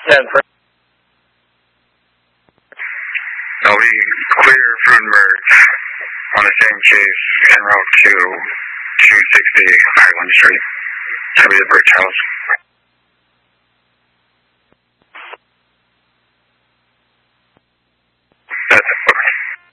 I'll be clear Frudenberg on the same case en route to 260 Highland Street. That'll be the bridge house.